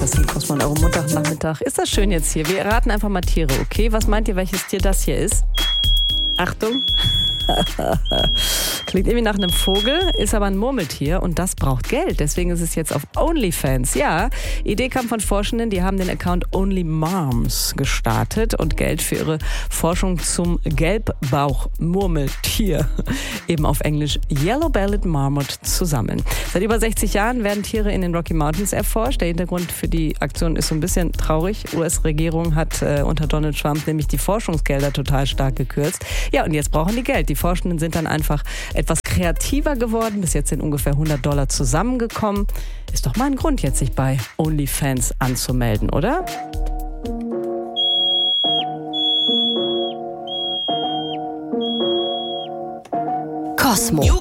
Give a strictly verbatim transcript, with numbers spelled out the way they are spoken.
Das ist Kosmos Euro Montagnachmittag. Ist das schön jetzt hier? Wir raten einfach mal Tiere, okay? Was meint ihr, welches Tier das hier ist? Achtung. Klingt irgendwie nach einem Vogel, ist aber ein Murmeltier und das braucht Geld. Deswegen ist es jetzt auf OnlyFans. Ja, Idee kam von Forschenden, die haben den Account OnlyMarms gestartet und Geld für ihre Forschung zum Gelbbauch-Murmeltier, eben auf Englisch Yellow-Bellied Marmot, zu sammeln. Seit über sechzig Jahren werden Tiere in den Rocky Mountains erforscht. Der Hintergrund für die Aktion ist so ein bisschen traurig. U S-Regierung hat äh, unter Donald Trump nämlich die Forschungsgelder total stark gekürzt. Ja, und jetzt brauchen die Geld. Die Forschenden sind dann einfach etwas kreativer geworden. Bis jetzt sind ungefähr hundert Dollar zusammengekommen. Ist doch mal ein Grund, jetzt sich bei OnlyFans anzumelden, oder? Kosmo.